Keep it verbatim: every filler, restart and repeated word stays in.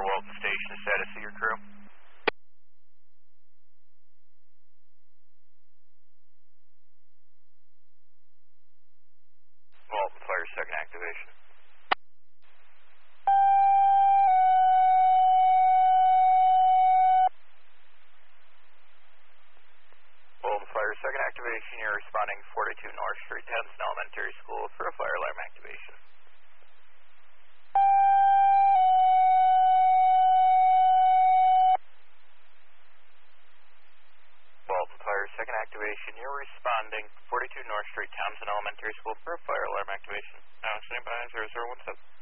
Walton Station, status of your crew. Walton Fire, second activation. Walton Fire, second activation. You're responding forty-two North Street, Hanson Elementary School for a fire alarm activation. Walton Fire, second activation. You're responding forty-two North Street, Townsend Elementary School for a fire alarm activation. Now, standby zero zero one seven.